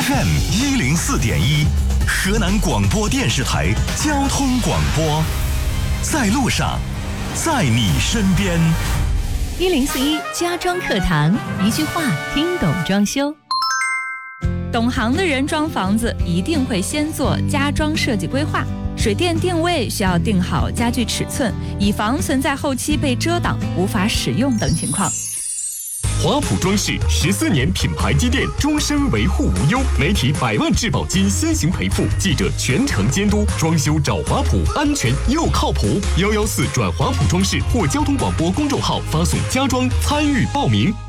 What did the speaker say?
FM104.1，河南广播电视台交通广播，在路上，在你身边。 1041家装课堂，一句话听懂装修。懂行的人装房子一定会先做家装设计规划，水电定位需要定好家具尺寸，以防存在后期被遮挡无法使用等情况。 华普装饰14年品牌积淀，终身维护无忧，媒体100万质保金先行赔付，记者全程监督，装修找华普，安全又靠谱。114转华普装饰或交通广播公众号发送家装参与报名。